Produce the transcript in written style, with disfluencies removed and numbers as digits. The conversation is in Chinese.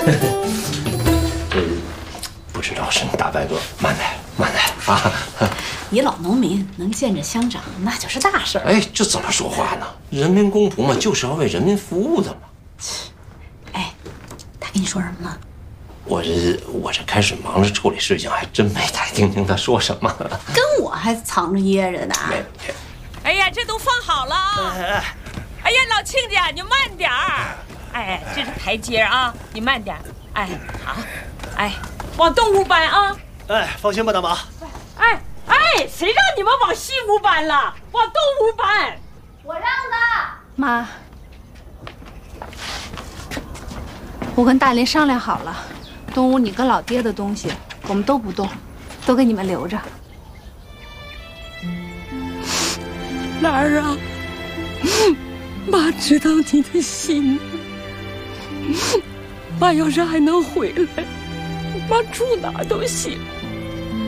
不知道是大白哥，慢点，慢点啊！ 你老农民能见着乡长，那就是大事儿。 哎，这怎么说话呢？人民公仆嘛，就是要为人民服务的嘛。 哎，他跟你说什么了？ 我这开始忙着处理事情，还真没太听清他说什么。 跟我还藏着掖着呢。 哎呀，这都放好了。哎呀，老亲家，你慢点儿。哎，这是台阶啊，你慢点。哎，好。哎，往东屋搬啊。 哎，放心吧，大妈。 哎，谁让你们往西屋搬了？往东屋搬。 我让的。 妈，我跟大林商量好了，东屋你跟老爹的东西我们都不动，都给你们留着。 兰儿啊，妈知道你的心。妈要是还能回来，妈住哪都行。